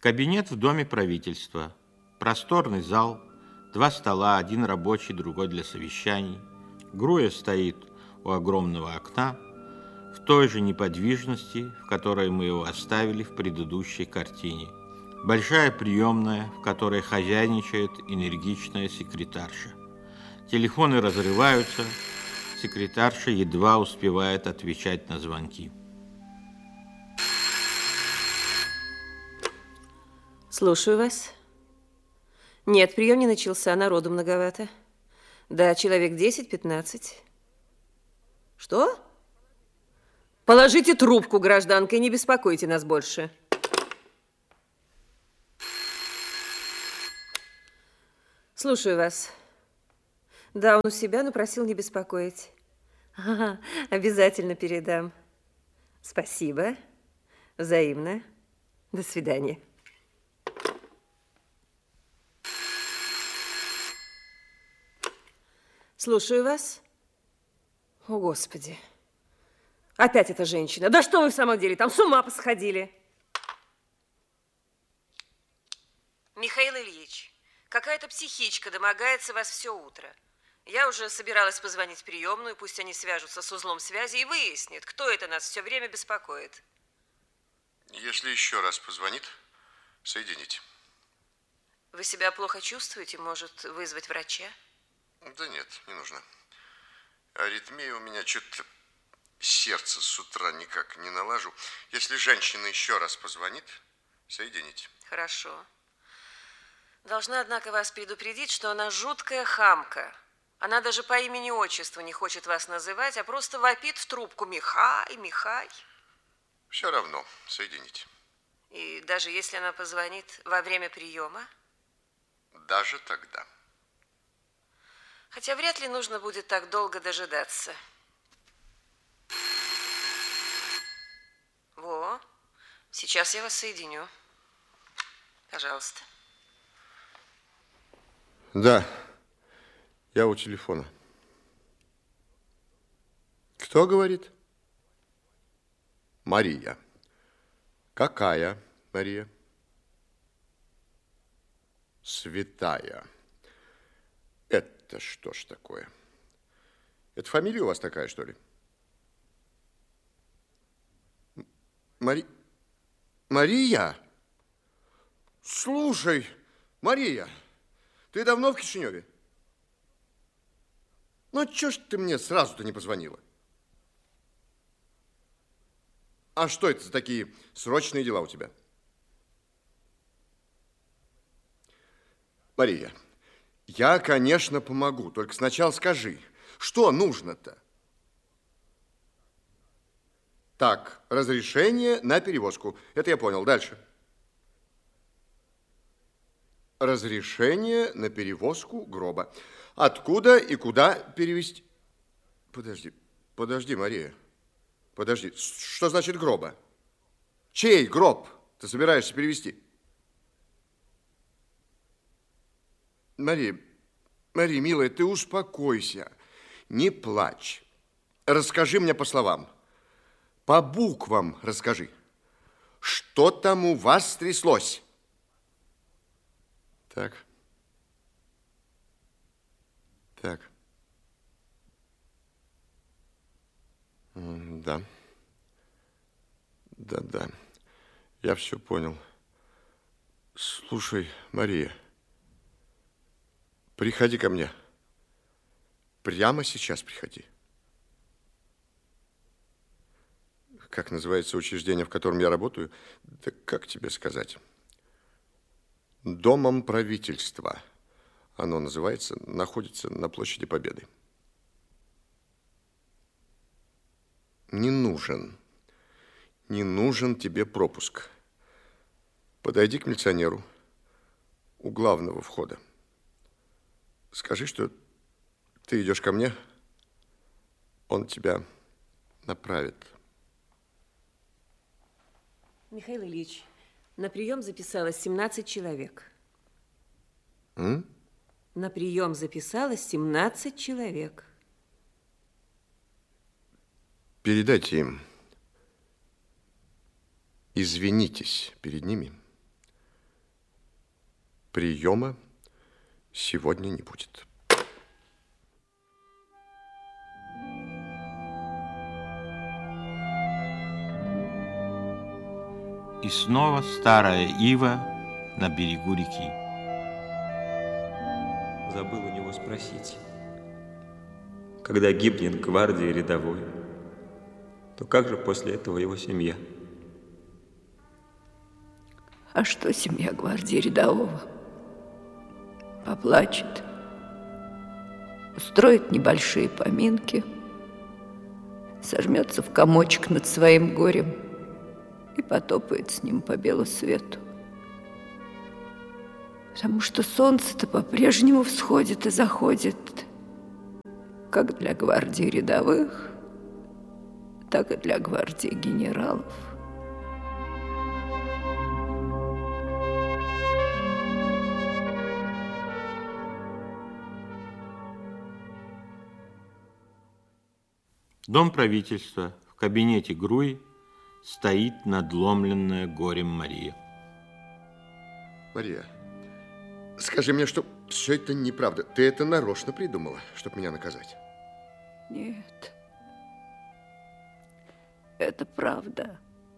Кабинет в Доме правительства. Просторный зал, 2 стола, один рабочий, другой для совещаний. Груя стоит у огромного окна, в той же неподвижности, в которой мы его оставили в предыдущей картине. Большая приемная, в которой хозяйничает энергичная секретарша. Телефоны разрываются, секретарша едва успевает отвечать на звонки. Слушаю вас. Нет, прием не начался, народу многовато. Да, человек 10-15. Что? Положите трубку, гражданка, и не беспокойте нас больше. Слушаю вас. Да, он у себя, но просил не беспокоить. Ага, обязательно передам. Спасибо. Взаимно. До свидания. Слушаю вас. О, Господи. Опять эта женщина. Да что вы в самом деле, там с ума посходили. Михаил Ильич, какая-то психичка домогается вас все утро. Я уже собиралась позвонить в приемную, пусть они свяжутся с узлом связи и выяснят, кто это нас все время беспокоит. Если еще раз позвонит, соедините. Вы себя плохо чувствуете? Может, вызвать врача? Да нет, не нужно. Аритмия у меня что-то, сердце с утра никак не налажу. Если женщина еще раз позвонит, соедините. Хорошо. Должна, однако, вас предупредить, что она жуткая хамка. Она даже по имени-отчеству не хочет вас называть, а просто вопит в трубку: Михай, Михай. Все равно, соедините. И даже если она позвонит во время приема? Даже тогда. Хотя вряд ли нужно будет так долго дожидаться. Во, сейчас я вас соединю. Пожалуйста. Да, я у телефона. Кто говорит? Мария. Какая Мария? Святая. Это что ж такое? Это фамилия у вас такая, что ли? Мария? Слушай, Мария, ты давно в Кишиневе? Ну, чё ж ты мне сразу-то не позвонила? А что это за такие срочные дела у тебя? Мария, я, конечно, помогу, только сначала скажи, что нужно-то? Так, разрешение на перевозку. Это я понял. Дальше. Разрешение на перевозку гроба. Откуда и куда перевезти? Подожди, Мария. Подожди, что значит гроба? Чей гроб ты собираешься перевезти? Мария, милая, ты успокойся, не плачь. Расскажи мне по словам, по буквам расскажи. Что там у вас стряслось? Так. Да. Да. Я все понял. Слушай, Мария, приходи ко мне. Прямо сейчас приходи. Как называется учреждение, в котором я работаю? Да как тебе сказать? Домом правительства. Оно называется, находится на площади Победы. Не нужен тебе пропуск. Подойди к милиционеру у главного входа. Скажи, что ты идешь ко мне, он тебя направит. Михаил Ильич, на прием записалось 17 человек. На прием записалось 17 человек. Передайте им, извинитесь перед ними приема сегодня не будет. И снова старая ива на берегу реки. Забыл у него спросить. Когда гибнет гвардии рядовой, то как же после этого его семья? А что семья гвардии рядового? Поплачет, устроит небольшие поминки, сожмется в комочек над своим горем и потопает с ним по белу свету. Потому что солнце-то по-прежнему всходит и заходит, как для гвардии рядовых, так и для гвардии генералов. Дом правительства, в кабинете Груи стоит надломленная горем Мария. Мария, скажи мне, что все это неправда. Ты это нарочно придумала, чтобы меня наказать? Нет, это правда.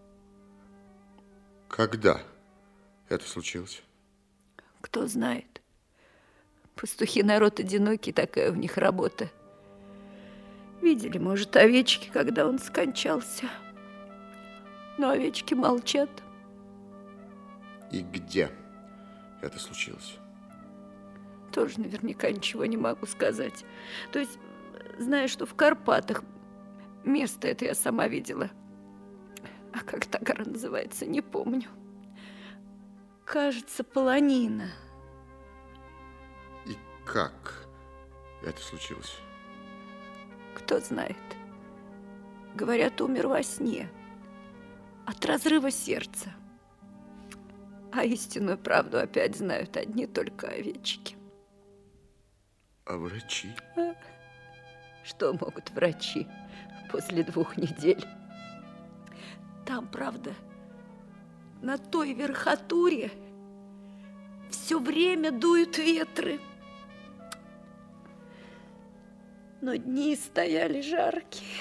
Когда это случилось? Кто знает. Пастухи народ одинокий, такая у них работа. Видели, может, овечки, когда он скончался. Но овечки молчат. И где это случилось? Тоже наверняка ничего не могу сказать. То есть, знаю, что в Карпатах. Место это я сама видела. А как та гора называется, не помню. Кажется, Полонина. И как это случилось? Кто знает. Говорят, умер во сне. От разрыва сердца. А истинную правду опять знают одни только овечки. А врачи? Что могут врачи после 2 недель? Там, правда, на той верхотуре все время дуют ветры. Но дни стояли жаркие.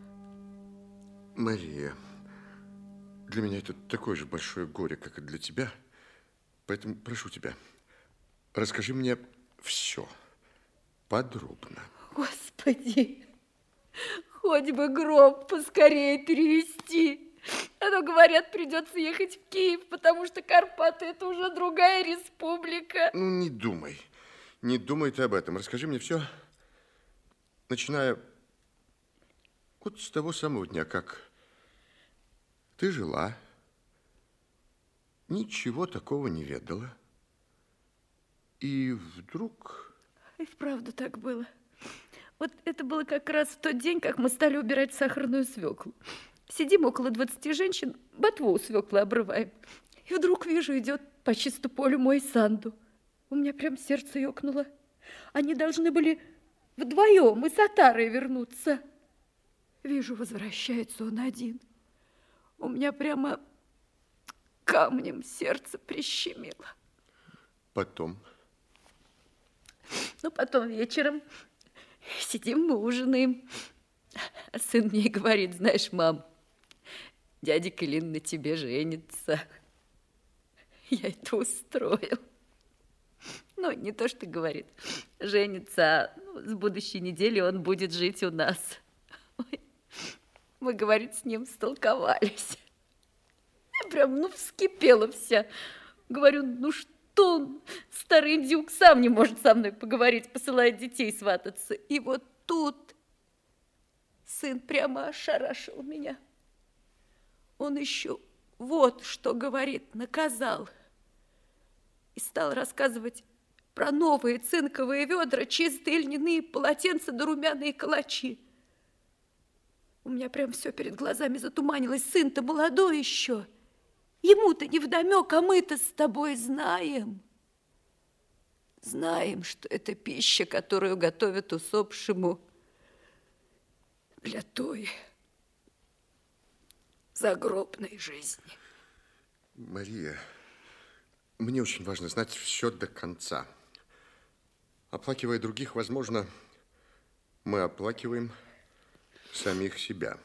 Мария, для меня это такое же большое горе, как и для тебя. Поэтому прошу тебя, расскажи мне все подробно. Господи, хоть бы гроб поскорее перевести. А то, говорят, придется ехать в Киев, потому что Карпаты – это уже другая республика. Ну, не думай ты об этом. Расскажи мне все, начиная вот с того самого дня, как ты жила, ничего такого не ведала, и вдруг... И вправду так было. Вот это было как раз в тот день, как мы стали убирать сахарную свеклу. Сидим около 20 женщин, ботву у свеклы обрываем. И вдруг вижу, идет по чистому полю мой Санду. У меня прям сердце ёкнуло. Они должны были вдвоем из Сатары вернуться. Вижу, возвращается он один. У меня прямо камнем сердце прищемило. Потом? Ну, потом вечером сидим, мы ужинаем. А сын мне говорит: знаешь, мам, дядя Клин на тебе женится. Я это устроил. Ну, не то, что говорит, женится, а с будущей недели он будет жить у нас. Ой, мы, говорит, с ним столковались. Я прям, вскипела вся. Говорю, что он, старый индюк, сам не может со мной поговорить, посылает детей свататься. И вот тут сын прямо ошарашил меня. Он еще вот что говорит, наказал. И стал рассказывать про новые цинковые ведра, чистые льняные полотенца да румяные калачи. У меня прям все перед глазами затуманилось. Сын-то молодой еще. Ему-то невдомек, а мы-то с тобой знаем. Знаем, что это пища, которую готовят усопшему для той загробной жизни. Мария, Мне очень важно знать все до конца. Оплакивая других, возможно, мы оплакиваем самих себя.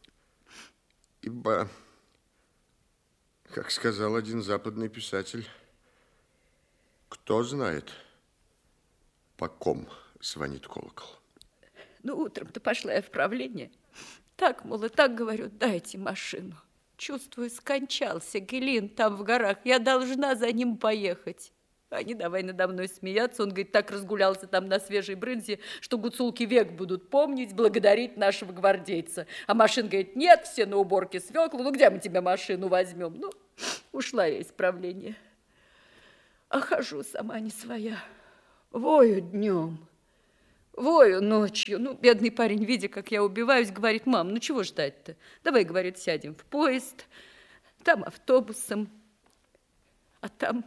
Ибо, как сказал один западный писатель, кто знает, по ком звонит колокол. Ну, утром-то пошла я в правление. Так, мол, и так говорю, дайте машину. Чувствую, скончался Гелин там в горах. Я должна за ним поехать. Они давай надо мной смеяться. Он, говорит, так разгулялся там на свежей брынзе, что гуцулки век будут помнить, благодарить нашего гвардейца. А машин, говорит, нет, все на уборке свекла. Ну, где мы тебе машину возьмем? Ну, ушла я из правления. А хожу сама не своя. Вою днем, вою ночью. Ну, бедный парень, видя, как я убиваюсь, говорит, мам, ну чего ждать-то? Давай, говорит, сядем в поезд, там автобусом, а там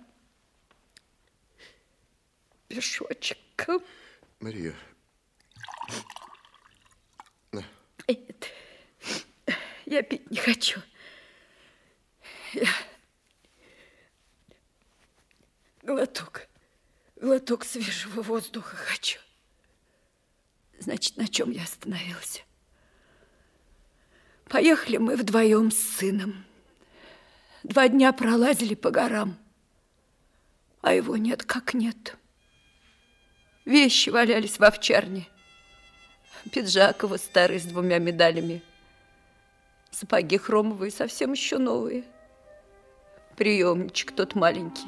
пешочком. Мария. На. Нет, я пить не хочу. Я глоток свежего воздуха хочу. Значит, на чем я остановилась? Поехали мы вдвоем с сыном. 2 дня пролазили по горам, а его нет как нет. Вещи валялись в овчарне. Пиджак его старый с 2 медалями. Сапоги хромовые, совсем еще новые. Приемничек тот маленький.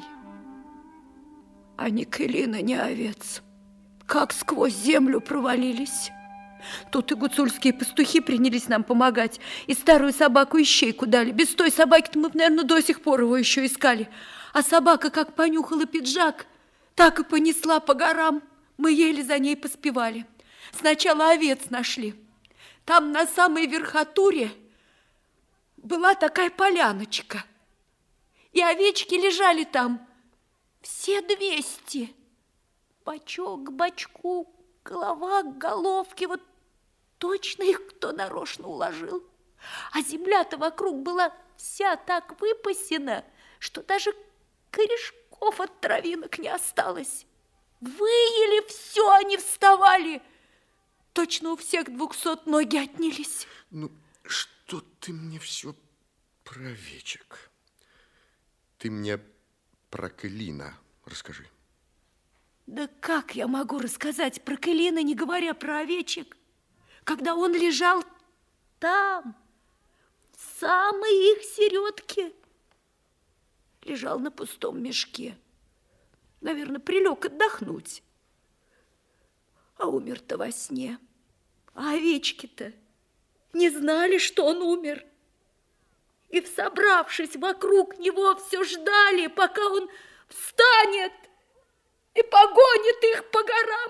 А ни Кэлина, ни овец. Как сквозь землю провалились. Тут и гуцульские пастухи принялись нам помогать. И старую собаку ищейку дали. Без той собаки-то мы, наверное, до сих пор его еще искали. А собака как понюхала пиджак, так и понесла по горам. Мы еле за ней поспевали. Сначала овец нашли. Там на самой верхотуре была такая поляночка. И овечки лежали там. Все 200. Бочок к бочку, голова к головке. Вот точно их кто нарочно уложил. А земля-то вокруг была вся так выпасена, что даже корешков от травинок не осталось. Выели все, они вставали. Точно у всех 200 ноги отнялись. Ну, что ты мне все про овечек? Ты мне про Кэлина расскажи. Да как я могу рассказать про Кэлина, не говоря про овечек, когда он лежал там, в самой их середке, лежал на пустом мешке. Наверное, прилег отдохнуть. А умер-то во сне. А овечки-то не знали, что он умер. И, собравшись вокруг него, все ждали, пока он встанет и погонит их по горам.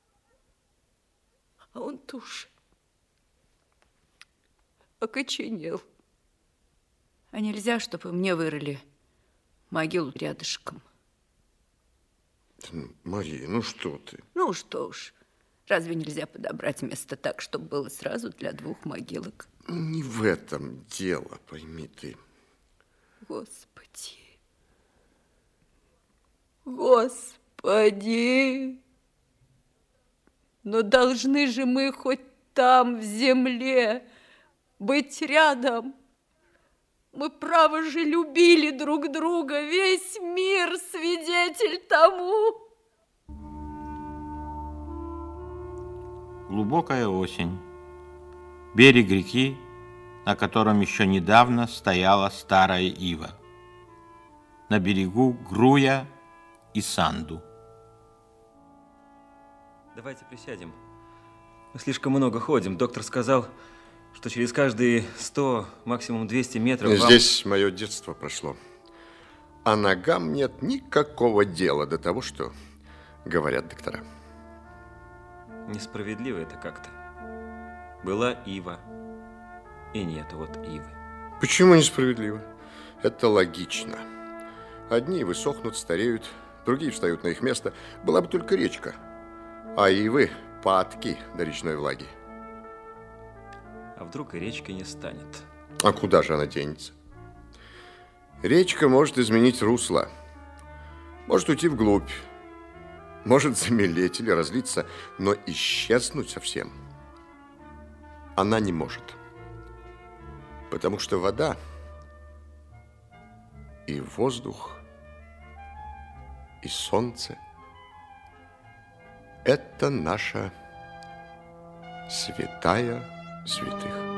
А он-то уж окоченел. А нельзя, чтобы мне вырыли могилу рядышком? Мария, ну что ты? Ну что уж, разве нельзя подобрать место так, чтобы было сразу для 2 могилок? Не в этом дело, пойми ты. Господи, Господи, но должны же мы хоть там, в земле, быть рядом. Мы, право же, любили друг друга, весь мир свидетель тому. Глубокая осень. Берег реки, на котором еще недавно стояла старая ива. На берегу Груя и Санду. Давайте присядем. Мы слишком много ходим. Доктор сказал, что через каждые 100, максимум 200 метров Здесь мое детство прошло. А ногам нет никакого дела до того, что говорят доктора. Несправедливо это как-то. Была ива, и нет вот ивы. Почему несправедливо? Это логично. Одни высохнут, стареют, другие встают на их место. Была бы только речка, а ивы – падки до речной влаги. А вдруг и речки не станет? А куда же она денется? Речка может изменить русло, Может уйти вглубь, может замелеть или разлиться, но исчезнуть совсем она не может. Потому что вода и воздух, и солнце – это наша святая святых.